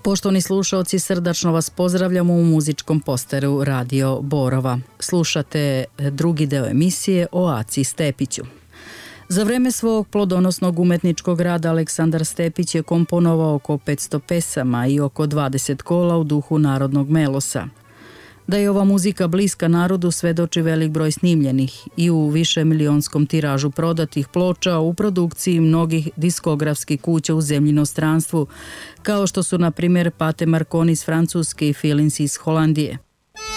Poštovani slušalci, srdačno vas pozdravljamo u muzičkom posteru Radio Borova. Slušate drugi deo emisije o Aci Stepiću. Za vreme svog plodonosnog umetničkog rada Aleksandar Stepić je komponovao oko 500 pesama i oko 20 kola u duhu narodnog melosa. Da je ova muzika bliska narodu svedoči velik broj snimljenih i u višemilijonskom tiražu prodatih ploča u produkciji mnogih diskografskih kuća u zemlji inostranstvu, kao što su na primjer Pate Marconi iz Francuske i Feelings iz Holandije.